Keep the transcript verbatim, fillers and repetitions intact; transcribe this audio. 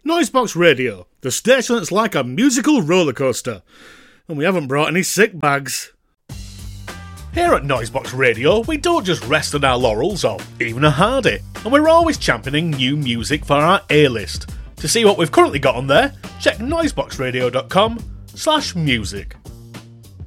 Noisebox Radio, the station that's like a musical roller coaster. And we haven't brought any sick bags. Here at Noisebox Radio, we don't just rest on our laurels or even a hardy, and we're always championing new music for our A-list. To see what we've currently got on there, check noiseboxradio dot com slash music.